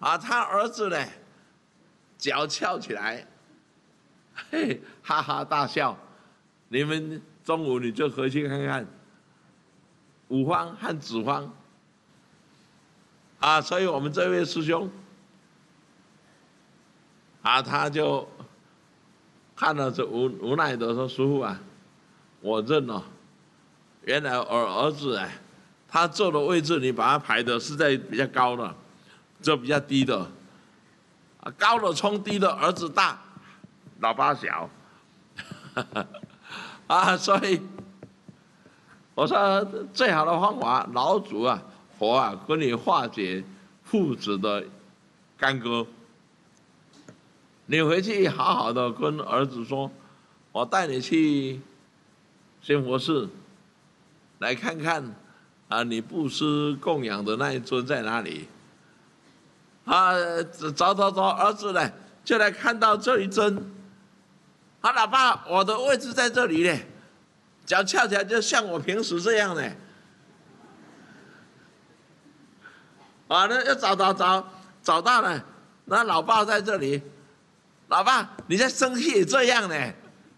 他儿子呢，脚翘起来，嘿，哈哈大笑。你们中午你就回去看看，五方和子方所以我们这位师兄他就看了这无奈的说：“师父啊，我认了，原来我儿子他坐的位置你把他排的是在比较高的，这比较低的，高的冲低的儿子大，老爸小，所以我说最好的方法，老祖佛跟你化解父子的干戈。你回去好好的跟儿子说，我带你去仙佛寺来看看你布施供养的那一尊在哪里？找，儿子呢就来看到这一尊。老爸，我的位置在这里呢，脚翘起来就像我平时这样呢。那要找到了，那老爸在这里。老爸，你在生气也这样呢？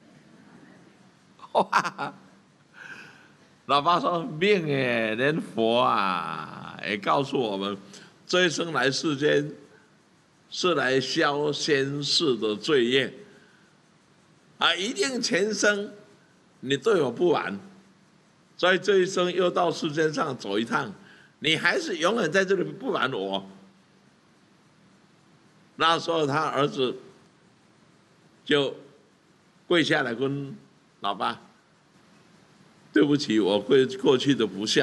哇！老爸说：“命连佛也告诉我们，这一生来世间是来消先世的罪业一定前生你对我不满，所以这一生又到世间上走一趟，你还是永远在这里不满我。”那时候他儿子就跪下来跟老爸：“对不起，我过去的不孝。”